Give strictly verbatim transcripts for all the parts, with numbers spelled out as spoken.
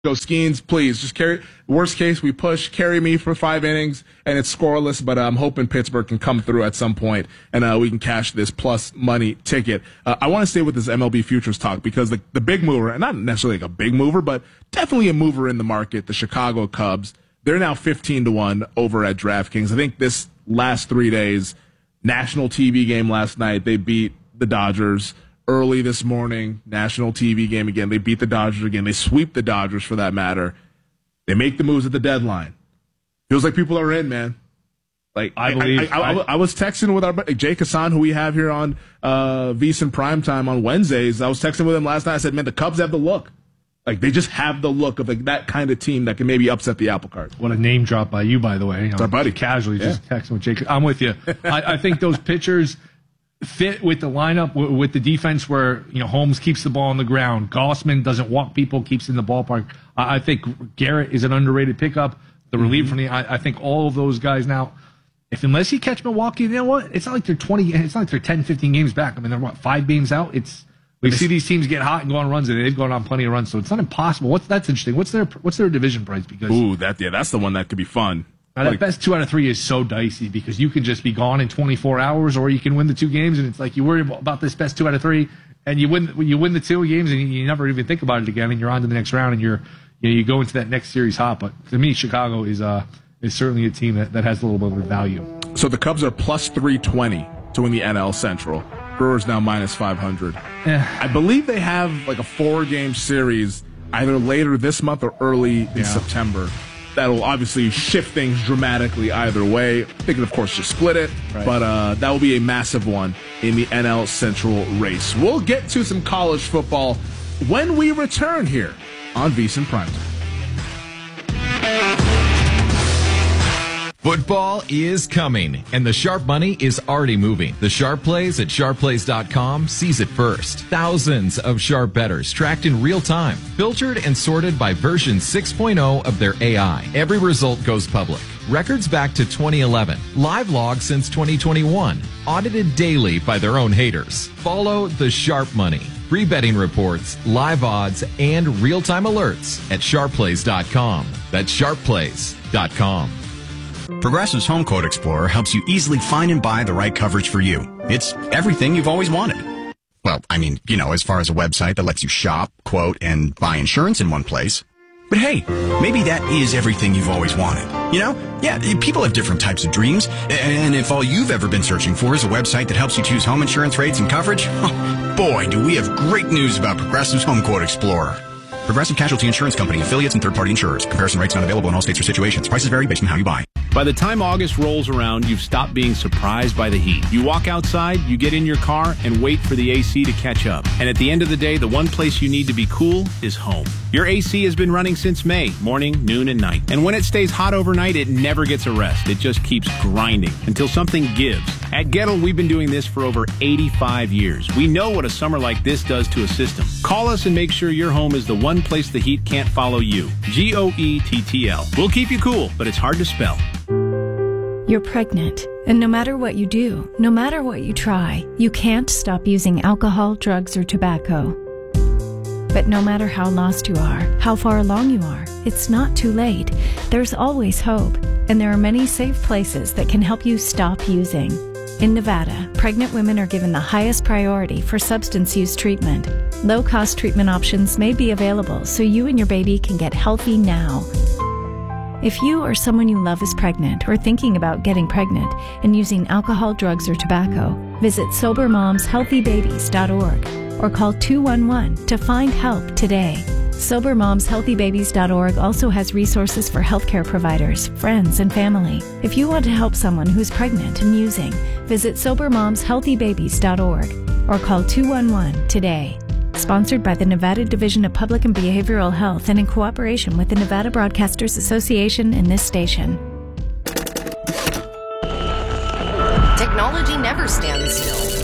Go Skeens, please. Just carry. Worst case, we push. Carry me for five innings, and it's scoreless. But uh, I'm hoping Pittsburgh can come through at some point, and uh, we can cash this plus money ticket. Uh, I want to stay with this M L B futures talk because the the big mover, and not necessarily like a big mover, but definitely a mover in the market, the Chicago Cubs. They're now fifteen to one over at DraftKings. I think this last three days, national T V game last night, they beat the Dodgers. Early this morning, national T V game again. They beat the Dodgers again. They sweep the Dodgers for that matter. They make the moves at the deadline. Feels like people are in, man. Like I believe. I, I, I, I was texting with our buddy Jake Hassan, who we have here on uh, VSiN Primetime on Wednesdays. I was texting with him last night. I said, man, the Cubs have the look. Like, they just have the look of like that kind of team that can maybe upset the apple cart. What a name drop by you, by the way. It's our buddy. Casually Yeah. just texting with Jake. I'm with you. I, I think those pitchers fit with the lineup, w- with the defense where, you know, Holmes keeps the ball on the ground. Gossman doesn't walk people, keeps in the ballpark. I, I think Garrett is an underrated pickup. The relief mm-hmm. from the, I, I think all of those guys now, if unless you catch Milwaukee, you know what? It's not like they're twenty, it's not like they're ten, fifteen games back. I mean, they're what, five games out? It's, we see these teams get hot and go on runs, and they've gone on plenty of runs, so it's not impossible. What's that's interesting? What's their what's their division price? Because ooh, that yeah, that's the one that could be fun. Now, like, that best two out of three is so dicey because you can just be gone in twenty-four hours, or you can win the two games, and it's like you worry about this best two out of three, and you win you win the two games, and you, you never even think about it again, and you're on to the next round, and you're you, know, you go into that next series hot. But to me, Chicago is uh is certainly a team that, that has a little bit of value. So the Cubs are plus three twenty to win the N L Central. Brewers now minus five hundred. Eh. I believe they have like a four-game series either later this month or early in Yeah. September. That'll obviously shift things dramatically either way. They could, of course, just split it, Right. but uh, that will be a massive one in the N L Central race. We'll get to some college football when we return here on VSiN Primetime. Football is coming, and the Sharp money is already moving. The Sharp Plays at sharp plays dot com sees it first. Thousands of Sharp bettors tracked in real time, filtered and sorted by version six point oh of their A I. Every result goes public. Records back to twenty eleven. Live logs since twenty twenty-one. Audited daily by their own haters. Follow the Sharp money. Free betting reports, live odds, and real-time alerts at sharp plays dot com. That's sharp plays dot com. Progressive's Home Quote Explorer helps you easily find and buy the right coverage for you. It's everything you've always wanted. Well, I mean, you know, as far as a website that lets you shop, quote, and buy insurance in one place. But hey, maybe that is everything you've always wanted. You know? Yeah, people have different types of dreams. And if all you've ever been searching for is a website that helps you choose home insurance rates and coverage, oh, boy, do we have great news about Progressive's Home Quote Explorer. Progressive Casualty Insurance Company, affiliates, and third-party insurers. Comparison rates not available in all states or situations. Prices vary based on how you buy. By the time August rolls around, you've stopped being surprised by the heat. You walk outside, you get in your car, and wait for the A C to catch up. And at the end of the day, the one place you need to be cool is home. Your A C has been running since May, morning, noon, and night. And when it stays hot overnight, it never gets a rest. It just keeps grinding until something gives. At Gettle, we've been doing this for over eighty-five years. We know what a summer like this does to a system. Call us and make sure your home is the one place the heat can't follow you. G O E T T L. We'll keep you cool, but it's hard to spell. You're pregnant, and no matter what you do, no matter what you try, you can't stop using alcohol, drugs, or tobacco. But no matter how lost you are, how far along you are, it's not too late. There's always hope, and there are many safe places that can help you stop using. In Nevada, pregnant women are given the highest priority for substance use treatment. Low-cost treatment options may be available so you and your baby can get healthy now. If you or someone you love is pregnant or thinking about getting pregnant and using alcohol, drugs, or tobacco, visit sober moms healthy babies dot org or call two one one to find help today. sober moms healthy babies dot org also has resources for healthcare providers, friends, and family. If you want to help someone who's pregnant and using, visit sober moms healthy babies dot org or call two one one today. Sponsored by the Nevada Division of Public and Behavioral Health and in cooperation with the Nevada Broadcasters Association and this station. Technology never stands still.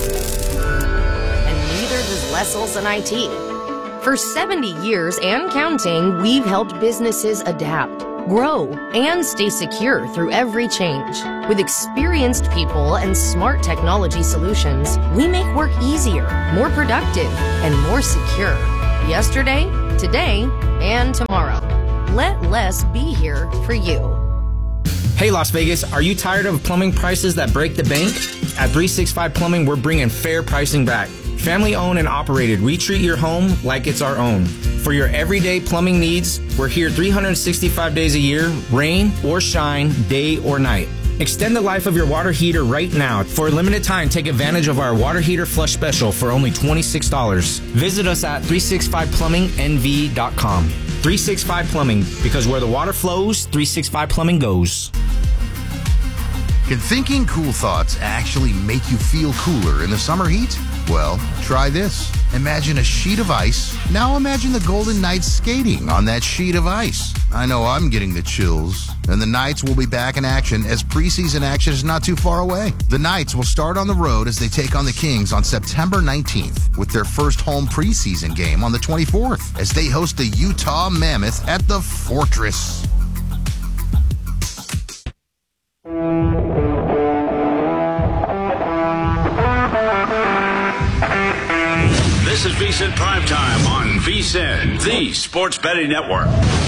And neither does Lessel's and I T. For seventy years and counting, we've helped businesses adapt, grow, and stay secure through every change. With experienced people and smart technology solutions, we make work easier, more productive, and more secure. Yesterday, today, and tomorrow. Let Les be here for you. Hey Las Vegas, are you tired of plumbing prices that break the bank? At three sixty-five Plumbing, we're bringing fair pricing back. Family owned and operated, we treat your home like it's our own. For your everyday plumbing needs, we're here three hundred sixty-five days a year, rain or shine, day or night. Extend the life of your water heater right now. For a limited time, take advantage of our water heater flush special for only twenty-six dollars. Visit us at three sixty-five plumbing n v dot com. three sixty-five Plumbing, because where the water flows, three sixty-five Plumbing goes. Can thinking cool thoughts actually make you feel cooler in the summer heat? Well, try this. Imagine a sheet of ice. Now imagine the Golden Knights skating on that sheet of ice. I know I'm getting the chills. And the Knights will be back in action as preseason action is not too far away. The Knights will start on the road as they take on the Kings on September nineteenth with their first home preseason game on the twenty-fourth as they host the Utah Mammoth at the Fortress. This is VSiN Primetime on VSiN, the Sports Betting Network.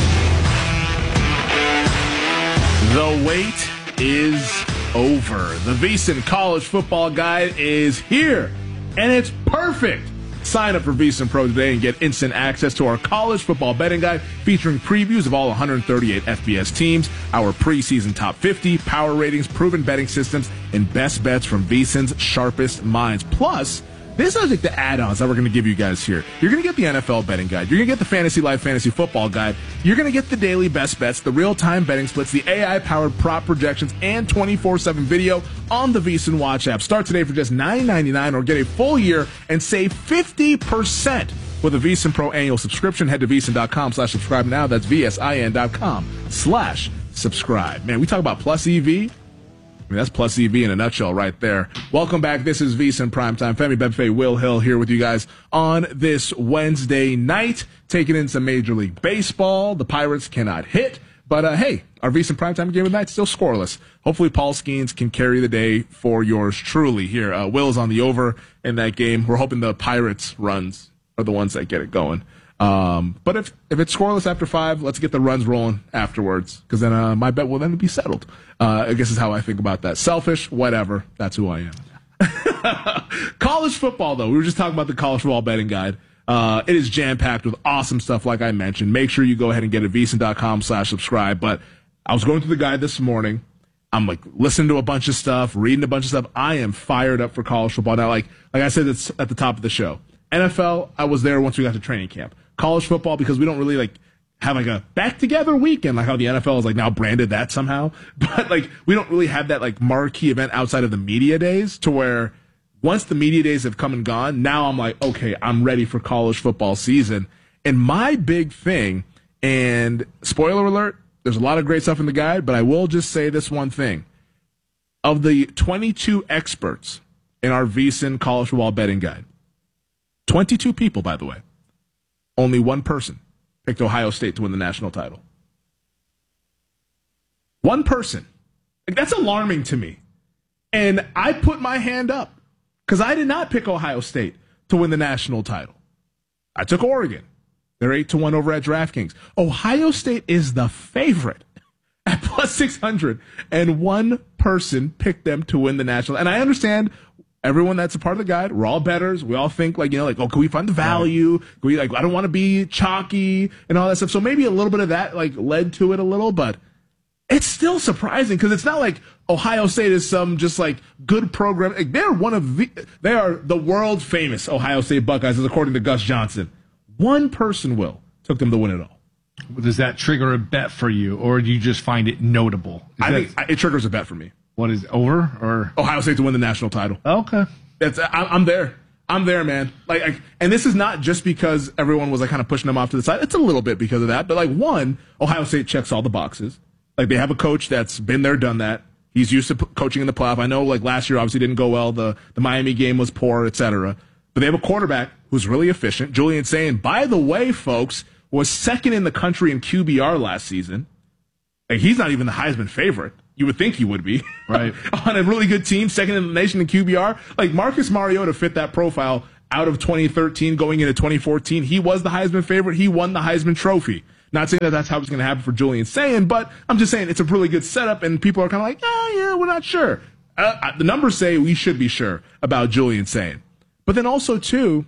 The wait is over. The VSiN College Football Guide is here, and it's perfect. Sign up for VSiN Pro today and get instant access to our college football betting guide featuring previews of all one hundred thirty-eight F B S teams, our preseason top fifty, power ratings, proven betting systems, and best bets from VSiN's sharpest minds. Plus, this is like the add-ons that we're going to give you guys here. You're going to get the N F L betting guide. You're going to get the Fantasy Life Fantasy Football guide. You're going to get the daily best bets, the real-time betting splits, the A I-powered prop projections, and twenty-four seven video on the VSiN Watch app. Start today for just nine ninety-nine or get a full year and save fifty percent with a VSiN Pro annual subscription. Head to VSiN.com slash subscribe now. That's V S I N dot com slash subscribe. Man, we talk about Plus E V. I mean, that's Plus E V in a nutshell right there. Welcome back. This is VSiN Primetime. Femi Benfe, Will Hill here with you guys on this Wednesday night, taking in some Major League Baseball. The Pirates cannot hit, but uh, hey, our VSiN Primetime game of the night still scoreless. Hopefully Paul Skeens can carry the day for yours truly here. Uh, Will's on the over in that game. We're hoping the Pirates runs are the ones that get it going. Um, but if, if it's scoreless after five, let's get the runs rolling afterwards, because then uh, my bet will then be settled. Uh, I guess is how I think about that. Selfish, whatever. That's who I am. College football, though. We were just talking about the college football betting guide. Uh, it is jam-packed with awesome stuff, like I mentioned. Make sure you go ahead and get it, VSiN.com slash subscribe. But I was going through the guide this morning. I'm like listening to a bunch of stuff, reading a bunch of stuff. I am fired up for college football. Now, like, like I said, it's at the top of the show. N F L, I was there once we got to training camp. College football, because we don't really like have like a back together weekend, like how the N F L is like now branded that somehow. But like we don't really have that like marquee event outside of the media days, to where once the media days have come and gone, now I'm like, okay, I'm ready for college football season. And my big thing, and spoiler alert, there's a lot of great stuff in the guide, but I will just say this one thing. Of the twenty-two experts in our VSiN college football betting guide, twenty-two people, by the way, only one person picked Ohio State to win the national title. One person. Like, that's alarming to me. And I put my hand up because I did not pick Ohio State to win the national title. I took Oregon. They're eight to one over at DraftKings. Ohio State is the favorite at plus six hundred, and one person picked them to win the national. And I understand everyone that's a part of the guide, we're all bettors. We all think like, you know, like, oh, can we find the value? Can we, like, I don't want to be chalky and all that stuff. So maybe a little bit of that like led to it a little, but it's still surprising because it's not like Ohio State is some just like good program. Like, they're one of the, they are the world famous Ohio State Buckeyes, as according to Gus Johnson. One person, Will, took them to win it all. Does that trigger a bet for you, or do you just find it notable? Is I that, think it triggers a bet for me. What is over or Ohio State to win the national title? Okay, that's I, I'm there. I'm there, man. Like, I, and this is not just because everyone was like kind of pushing them off to the side. It's a little bit because of that, but like one, Ohio State checks all the boxes. Like they have a coach that's been there, done that. He's used to p- coaching in the playoff. I know, like last year, obviously didn't go well. The the Miami game was poor, et cetera. But they have a quarterback who's really efficient. Julian Sayin, by the way, folks, was second in the country in Q B R last season. Like, he's not even the Heisman favorite. You would think he would be. Right. On a really good team, second in the nation in Q B R. Like, Marcus Mariota fit that profile out of twenty thirteen going into twenty fourteen, he was the Heisman favorite. He won the Heisman Trophy. Not saying that that's how it's going to happen for Julian Sayin, but I'm just saying it's a really good setup, and people are kind of like, oh, yeah, we're not sure. Uh, the numbers say we should be sure about Julian Sayin. But then also, too,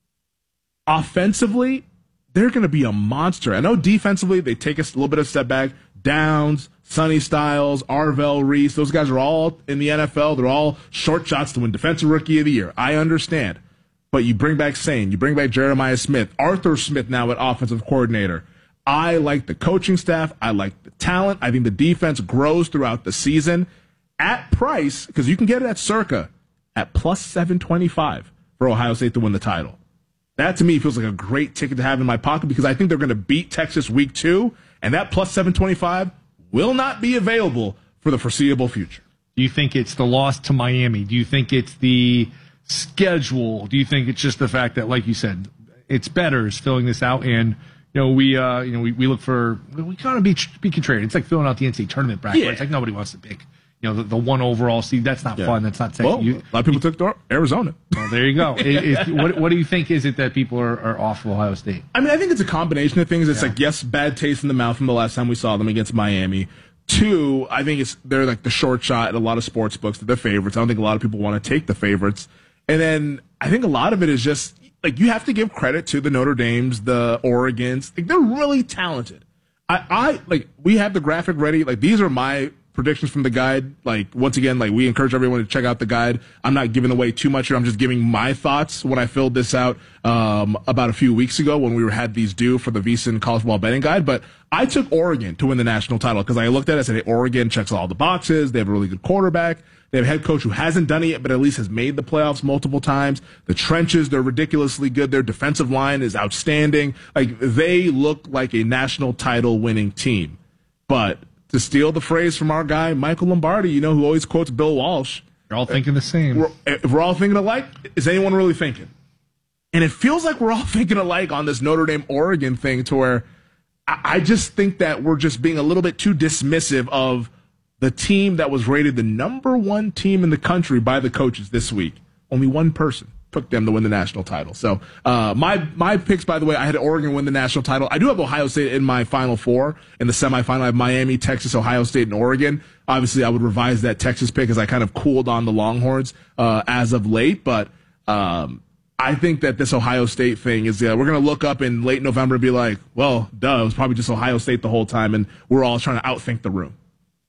offensively, they're going to be a monster. I know defensively, they take a little bit of step back. Downs, Sonny Styles, Arvell Reese, those guys are all in the N F L. They're all short shots to win Defensive Rookie of the Year. I understand. But you bring back Sayin, you bring back Jeremiah Smith, Arthur Smith now at offensive coordinator. I like the coaching staff. I like the talent. I think the defense grows throughout the season at price, because you can get it at Circa at plus seven twenty-five for Ohio State to win the title. That, to me, feels like a great ticket to have in my pocket, because I think they're going to beat Texas week two, and that plus seven twenty-five will not be available for the foreseeable future. Do you think it's the loss to Miami? Do you think it's the schedule? Do you think it's just the fact that, like you said, it's better is filling this out, and you know we uh, you know we, we look for we kind of be be contrarian. It's like filling out the N C double A tournament bracket. Yeah. It's like nobody wants to pick you know the, the one overall seed. That's not yeah. fun. That's not sexy. Well, you, a lot of people took Arizona. Well, there you go. it, it, what, what do you think is it that people are, are off of Ohio State? I mean, I think it's a combination of things. It's Yeah. like, yes, bad taste in the mouth from the last time we saw them against Miami. Two, I think it's they're like the short shot at a lot of sports books. They're the favorites. I don't think a lot of people want to take the favorites. And then I think a lot of it is just like you have to give credit to the Notre Dames, the Oregons. Like, they're really talented. I, I like we have the graphic ready. Like, these are my predictions from the guide. Like, once again, like we encourage everyone to check out the guide. I'm not giving away too much here. I'm just giving my thoughts when I filled this out um, about a few weeks ago when we were had these due for the VSiN College Football Betting Guide. But I took Oregon to win the national title because I looked at it and said, hey, Oregon checks all the boxes. They have a really good quarterback. They have a head coach who hasn't done it yet, but at least has made the playoffs multiple times. The trenches, they're ridiculously good. Their defensive line is outstanding. Like, they look like a national title winning team. But to steal the phrase from our guy, Michael Lombardi, you know, who always quotes Bill Walsh. You're all thinking the same. We're, if we're all thinking alike, is anyone really thinking? And it feels like we're all thinking alike on this Notre Dame-Oregon thing, to where I, I just think that we're just being a little bit too dismissive of the team that was rated the number one team in the country by the coaches this week. Only one person took them to win the national title. So uh, my my picks, by the way, I had Oregon win the national title. I do have Ohio State in my Final Four. In the semifinal, I have Miami, Texas, Ohio State, and Oregon. Obviously, I would revise that Texas pick as I kind of cooled on the Longhorns uh, as of late. But um, I think that this Ohio State thing is, uh, we're going to look up in late November and be like, well, duh, it was probably just Ohio State the whole time, and we're all trying to outthink the room.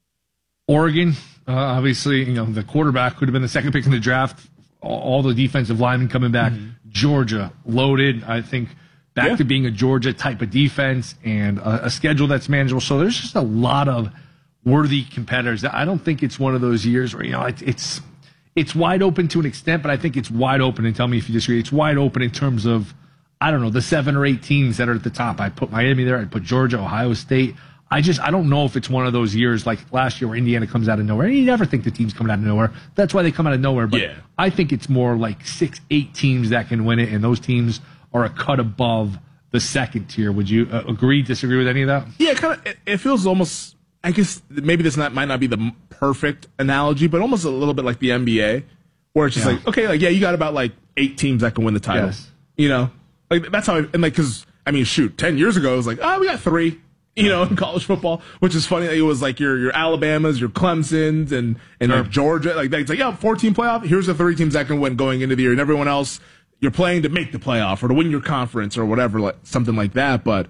Oregon, uh, obviously, you know, the quarterback could have been the second pick in the draft. All, all the defensive linemen coming back. Mm-hmm. Georgia, loaded. I think back Yeah. to being a Georgia type of defense and a, a schedule that's manageable. So there's just a lot of worthy competitors. I don't think it's one of those years where, you know, it, it's it's wide open to an extent, but I think it's wide open, and tell me if you disagree. It's wide open in terms of, I don't know, the seven or eight teams that are at the top. I put Miami there. I put Georgia, Ohio State. I just, I don't know if it's one of those years like last year where Indiana comes out of nowhere. You never think the team's coming out of nowhere. That's why they come out of nowhere. But Yeah. I think it's more like six, eight teams that can win it, and those teams are a cut above the second tier. Would you uh, agree, disagree with any of that? Yeah, kind of. It, it feels almost, I guess maybe this not, might not be the m- perfect analogy, but almost a little bit like the N B A, where it's just Yeah. like, okay, like, yeah, you got about like eight teams that can win the title. Yes. You know, like that's how, I, and like, cause I mean, shoot, ten years ago, it was like, oh, we got three. You know, in college football, which is funny. It was like your your Alabamas, your Clemsons, and and Sure. like Georgia. Like it's like, yeah, fourteen playoff. Here's the three teams that can win going into the year, and everyone else you're playing to make the playoff or to win your conference or whatever, like something like that. But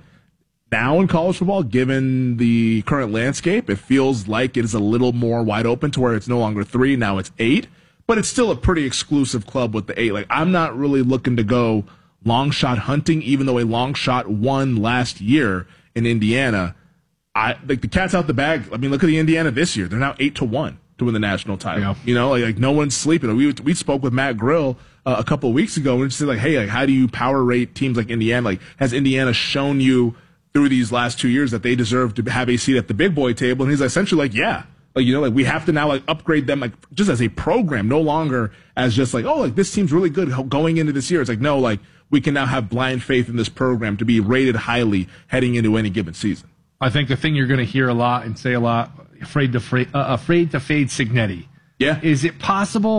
now in college football, given the current landscape, it feels like it is a little more wide open to where it's no longer three, now it's eight. But it's still a pretty exclusive club with the eight. Like, I'm not really looking to go long shot hunting, even though a long shot won last year in Indiana. I like the cat's out the bag. I mean, look at the Indiana this year. They're now eight to one to win the national title. Yeah. You know, like, like no one's sleeping. We we spoke with Matt Grill uh, a couple of weeks ago, and we just said like, hey, like, how do you power rate teams like Indiana? Like, has Indiana shown you through these last two years that they deserve to have a seat at the big boy table? And he's essentially like, yeah. Like, you know, like we have to now like upgrade them like just as a program, no longer as just like, oh, like this team's really good going into this year. It's like, no, like we can now have blind faith in this program to be rated highly heading into any given season. I think the thing you're going to hear a lot and say a lot, afraid to, fra- uh, afraid to fade Cignetti. Yeah. Is it possible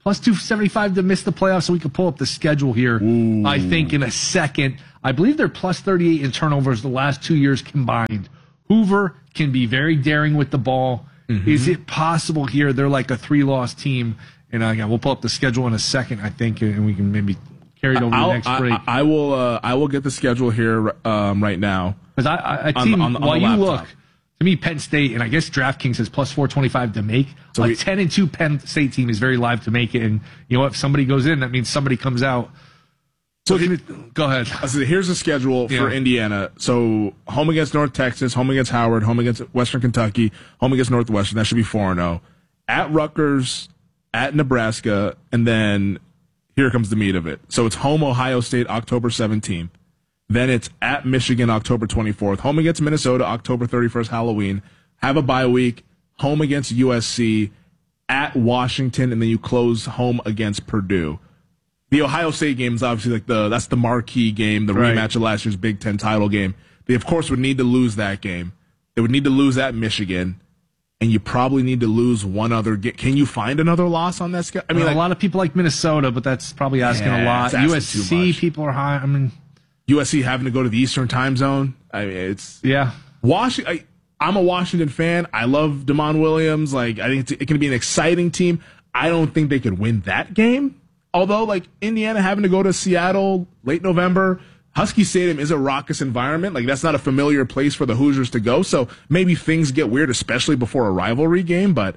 plus two seventy-five to miss the playoffs, so we can pull up the schedule here, Ooh. I think, in a second. I believe they're plus thirty-eight in turnovers the last two years combined. Hoover can be very daring with the ball. Mm-hmm. Is it possible here they're like a three-loss team? And uh, yeah, we'll pull up the schedule in a second, I think, and we can maybe carry it over I'll, the next I, break. I, I will. Uh, I will get the schedule here um, right now. Because I, I, I team, on, on, on while you look, to me, Penn State, and I guess DraftKings has plus four twenty-five to make. So a we, ten and two Penn State team is very live to make it. And you know what? If somebody goes in, that means somebody comes out. So he, go ahead. So here's the schedule for yeah. Indiana. So home against North Texas, home against Howard, home against Western Kentucky, home against Northwestern. That should be four and oh. At Rutgers, at Nebraska, and then here comes the meat of it. So it's home Ohio State, October seventeenth. Then it's at Michigan, October twenty-fourth. Home against Minnesota, October thirty-first, Halloween. Have a bye week. Home against U S C, at Washington, and then you close home against Purdue. The Ohio State game is obviously like the that's the marquee game, the right. rematch of last year's Big Ten title game. They, of course, would need to lose that game. They would need to lose at Michigan, and you probably need to lose one other game. Can you find another loss on that schedule? I mean, well, like, a lot of people like Minnesota, but that's probably asking yeah, a lot. asking U S C people are high. I mean, U S C having to go to the Eastern time zone. I mean, it's yeah. Washington. I, I'm a Washington fan. I love DeMond Williams. Like, I think it's, it can be an exciting team. I don't think they could win that game. Although, like, Indiana having to go to Seattle late November, Husky Stadium is a raucous environment. Like, that's not a familiar place for the Hoosiers to go. So maybe things get weird, especially before a rivalry game. But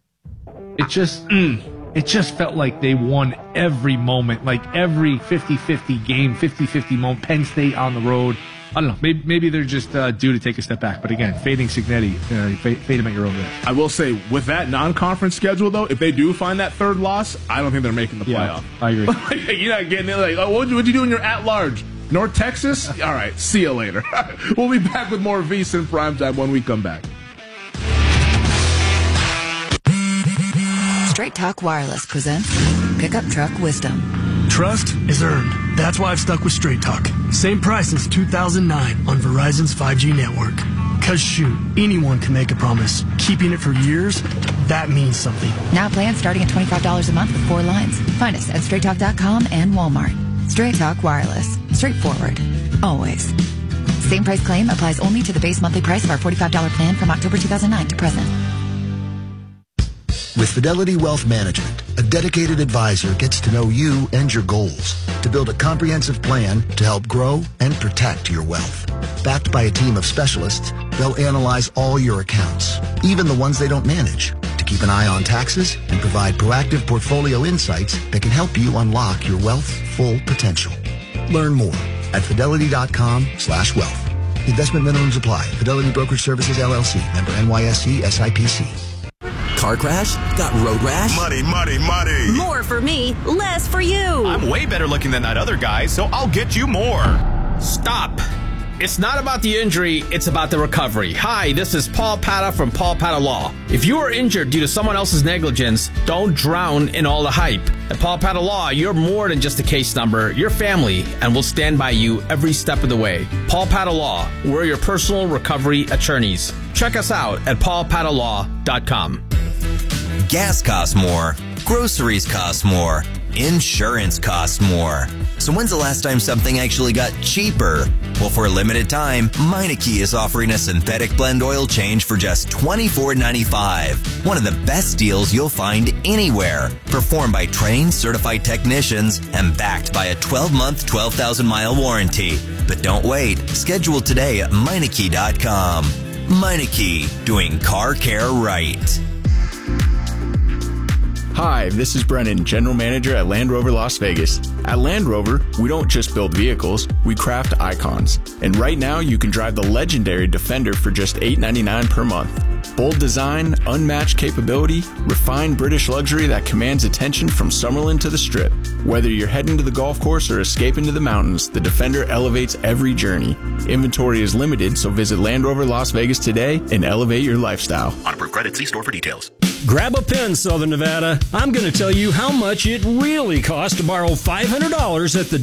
it just mm, it just felt like they won every moment, like every fifty-fifty game, fifty-fifty moment. Penn State on the road. I don't know. Maybe, maybe they're just uh, due to take a step back. But again, fading Cignetti, uh, fade, fade him at your own risk. I will say, with that non-conference schedule, though, if they do find that third loss, I don't think they're making the playoff. Yeah, I agree. You're not getting it. Like, oh, what'd you, what'd you do in your at-large? North Texas? All right, see you later. We'll be back with more VSiN Primetime when we come back. Straight Talk Wireless presents Pickup Truck Wisdom. Trust is earned. That's why I've stuck with Straight Talk. Same price since two thousand nine on Verizon's five G network. Cause shoot, anyone can make a promise. Keeping it for years, that means something. Now plans starting at twenty-five dollars a month with four lines. Find us at straight talk dot com and Walmart. Straight Talk Wireless. Straightforward. Always. Same price claim applies only to the base monthly price of our forty-five dollars plan from October two thousand nine to present. With Fidelity Wealth Management, a dedicated advisor gets to know you and your goals to build a comprehensive plan to help grow and protect your wealth. Backed by a team of specialists, they'll analyze all your accounts, even the ones they don't manage, to keep an eye on taxes and provide proactive portfolio insights that can help you unlock your wealth's full potential. Learn more at fidelity.com slash wealth. Investment minimums apply. Fidelity Brokerage Services, L L C. Member N Y S E S I P C. Car crash? Got road rash? Money, money, money. More for me, less for you. I'm way better looking than that other guy, so I'll get you more. Stop. It's not about the injury, it's about the recovery. Hi, this is Paul Pata from Paul Pata Law. If you are injured due to someone else's negligence, don't drown in all the hype. At Paul Pata Law, you're more than just a case number. You're family, and we'll stand by you every step of the way. Paul Pata Law, we're your personal recovery attorneys. Check us out at paul pata law dot com. Gas costs more. Groceries cost more. Insurance costs more. So when's the last time something actually got cheaper? Well, for a limited time, Meineke is offering a synthetic blend oil change for just twenty-four ninety-five. One of the best deals you'll find anywhere. Performed by trained, certified technicians and backed by a twelve-month, twelve thousand mile warranty. But don't wait. Schedule today at Meineke dot com. Meineke, doing car care right. Hi, this is Brennan, General Manager at Land Rover Las Vegas. At Land Rover, we don't just build vehicles, we craft icons. And right now, you can drive the legendary Defender for just eight ninety-nine per month. Bold design, unmatched capability, refined British luxury that commands attention from Summerlin to the Strip. Whether you're heading to the golf course or escaping to the mountains, the Defender elevates every journey. Inventory is limited, so visit Land Rover Las Vegas today and elevate your lifestyle. On approved credit, see store for details. Grab a pen, Southern Nevada. I'm going to tell you how much it really costs to borrow five hundred dollars at the